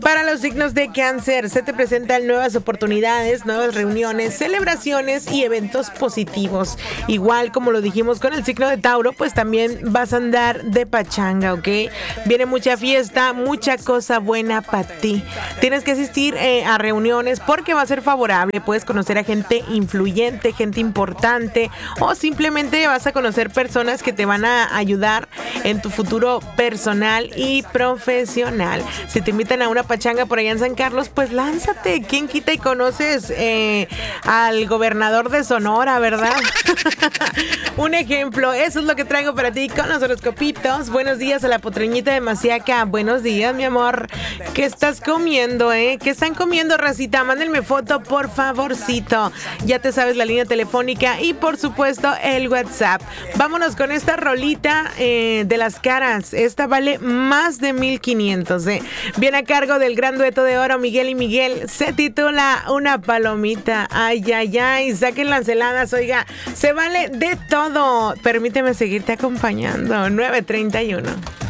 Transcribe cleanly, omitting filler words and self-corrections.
Para los signos de Cáncer, se te presentan nuevas oportunidades, nuevas reuniones, celebraciones y eventos positivos. Igual como lo dijimos con el signo de Tauro, pues también vas a andar de pachanga, ¿ok? Viene mucha fiesta, mucha cosa buena para ti. Tienes que asistir a reuniones porque va a ser favorable. Puedes conocer a gente influyente, gente importante, o simplemente vas a conocer personas que te van a ayudar en tu futuro personal y profesional. Si te invitan a una pachanga por allá en San Carlos, pues lánzate. ¿Quién quita y conoces al gobernador de Sonora, verdad? Un ejemplo, eso es lo que traigo para ti con los horoscopitos. Buenos días a la potreñita de Masiaca. Buenos días, mi amor. ¿Qué estás comiendo, ¿Qué están comiendo, racita? Mándenme foto, por favorcito. Ya te sabes la línea telefónica y, por supuesto, el WhatsApp. Vámonos con esta rolita de Las Caras. Esta vale más de 1,500, Viene a cargo del gran dueto de oro Miguel y Miguel. Se titula Una Palomita. Ay, ay, ay. Saquen las heladas, oiga. Se vale de todo. Permíteme seguirte acompañando. 9:31.